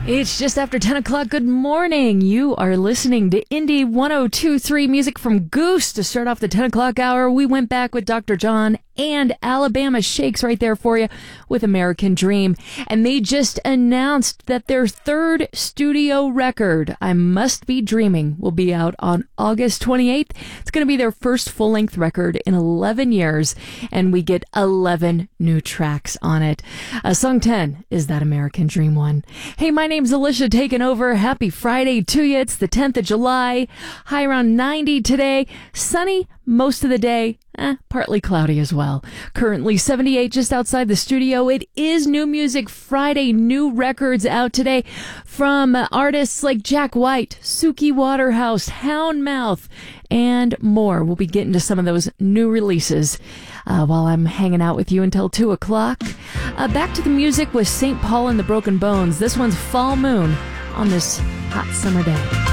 It's just after 10 o'clock. Good morning. You are listening to Indie 102.3 music from Goose. To start off the 10 o'clock hour, we went back with Dr. John and Alabama Shakes right there for you with American Dream. And they just announced that their third studio record, I Must Be Dreaming, will be out on August 28th. It's going to be their first full-length record in 11 years, and we get 11 new tracks on it. Song 10 is that American Dream one. Hey, my name's Alicia, taking over. Happy Friday to you. It's the 10th of July. High around 90 today. Sunny most of the day. Partly cloudy as well. Currently 78 just outside the studio. It is New Music Friday. New records out today from artists like Jack White, Suki Waterhouse, Houndmouth, and more. We'll be getting to some of those new releases while I'm hanging out with you until 2 o'clock. Back to the music with St. Paul and the Broken Bones. This one's Fall Moon on this hot summer day.